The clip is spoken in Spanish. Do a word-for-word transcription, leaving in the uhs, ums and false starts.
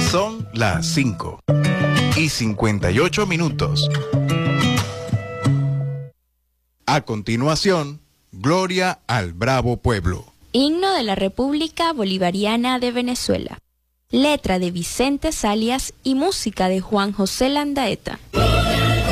Son las cinco y cincuenta y ocho minutos. A continuación, Gloria al Bravo Pueblo. Himno de la República Bolivariana de Venezuela. Letra de Vicente Salias y música de Juan José Landaeta.